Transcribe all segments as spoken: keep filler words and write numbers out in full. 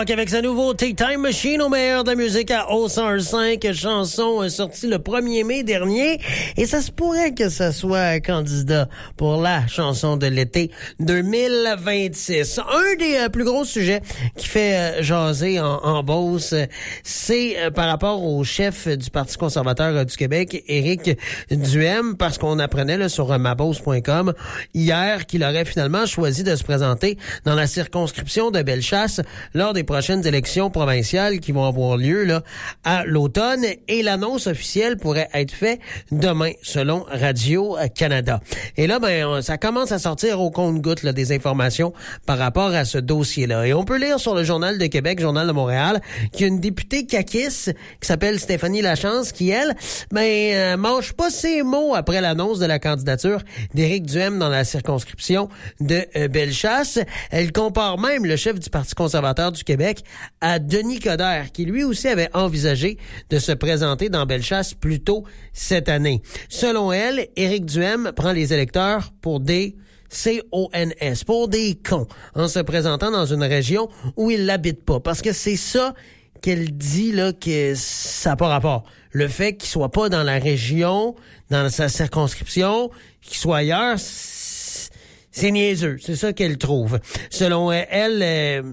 Rock avec sa nouveauté Time Machine au meilleur de la musique à O cent cinq, chanson sortie le premier mai dernier. Et ça se pourrait que ça soit candidat pour la chanson de l'été deux mille vingt-six. Un des euh, plus gros sujets qui fait euh, jaser en, en Beauce, c'est euh, par rapport au chef du Parti conservateur euh, du Québec, Éric Duhem, parce qu'on apprenait là, sur euh, ma beauce point com hier qu'il aurait finalement choisi de se présenter dans la circonscription de Bellechasse lors des prochaines élections provinciales qui vont avoir lieu là à l'automne, et l'annonce officielle pourrait être faite demain selon Radio-Canada. Et là, ben, ça commence à sortir au compte-gouttes là, des informations par rapport à ce dossier-là. Et on peut lire sur le Journal de Québec, Journal de Montréal, qu'il y a une députée caquiste qui s'appelle Stéphanie Lachance qui, elle, ben, euh, mange pas ses mots après l'annonce de la candidature d'Éric Duhem dans la circonscription de euh, Bellechasse. Elle compare même le chef du Parti conservateur du Québec à Denis Coderre, qui lui aussi avait envisagé de se présenter dans Bellechasse plus tôt cette année. Selon elle, Éric Duhem prend les électeurs pour des C O N S, pour des cons, en se présentant dans une région où il l'habite pas. Parce que c'est ça qu'elle dit, là, que ça n'a pas rapport. Le fait qu'il soit pas dans la région, dans sa circonscription, qu'il soit ailleurs, c'est niaiseux. C'est ça qu'elle trouve. Selon elle, euh,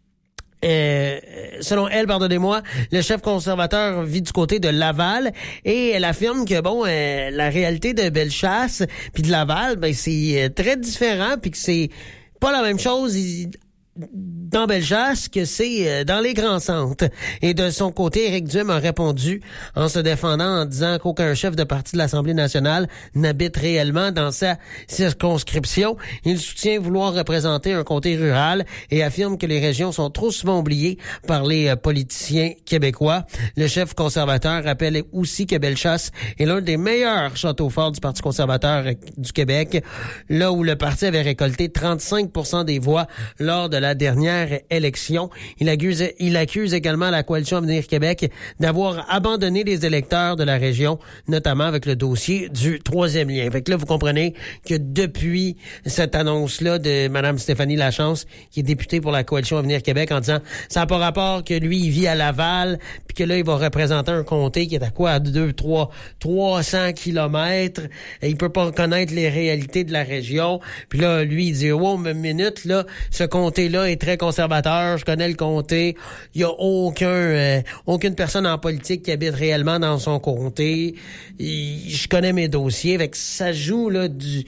Euh, selon elle, pardonnez-moi, le chef conservateur vit du côté de Laval, et elle affirme que bon, euh, la réalité de Bellechasse puis de Laval, ben c'est euh, très différent, puis que c'est pas la même chose dans Bellechasse que c'est euh, dans les grands centres. Et de son côté, Éric Duhem a répondu en se défendant en disant qu'aucun chef de parti de l'Assemblée nationale n'habite réellement dans sa circonscription. Il soutient vouloir représenter un comté rural et affirme que les régions sont trop souvent oubliées par les euh, politiciens québécois. Le chef conservateur rappelle aussi que Bellechasse est l'un des meilleurs châteaux forts du Parti conservateur du Québec, là où le parti avait récolté trente-cinq pour cent des voix lors de la dernière élection. Il accuse, il accuse également la Coalition Avenir Québec d'avoir abandonné les électeurs de la région, notamment avec le dossier du troisième lien. Fait que là, vous comprenez que depuis cette annonce-là de Mme Stéphanie Lachance, qui est députée pour la Coalition Avenir Québec, en disant ça n'a pas rapport que lui, il vit à Laval, puis que là, il va représenter un comté qui est à quoi? À deux, trois, trois cents kilomètres. Et il peut pas connaître les réalités de la région. Puis là, lui, il dit, wow, une minute, là, ce comté-là est très conservateur, je connais le comté, il y a aucun euh, aucune personne en politique qui habite réellement dans son comté, il, je connais mes dossiers, fait que ça joue là du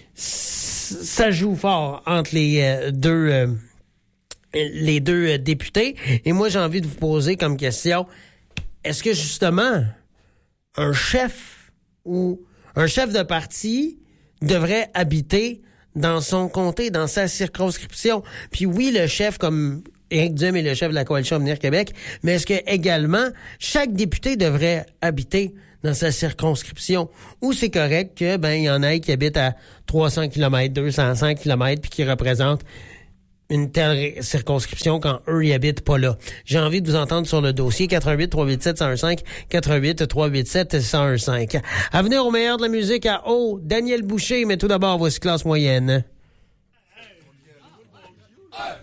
ça joue fort entre les euh, deux euh, les deux euh, députés. Et moi, j'ai envie de vous poser comme question, est-ce que justement un chef ou un chef de parti devrait habiter dans son comté, dans sa circonscription? Puis oui, le chef, comme Éric Duhem est le chef de la Coalition Avenir Québec, mais est-ce que également chaque député devrait habiter dans sa circonscription? Ou c'est correct que ben il y en ait qui habitent à trois cents kilomètres, deux cent cinq kilomètres, puis qui représentent une telle circonscription quand eux, ils habitent pas là. J'ai envie de vous entendre sur le dossier quatre un huit, trois huit sept, un zéro cinq, quatre un huit, trois huit sept, un zéro cinq. À venir au meilleur de la musique à haut, Daniel Boucher, mais tout d'abord, voici classe moyenne.